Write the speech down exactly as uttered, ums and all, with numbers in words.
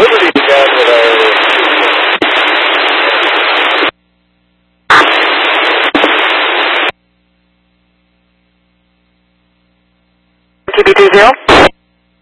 Liberty down with our T B two zero.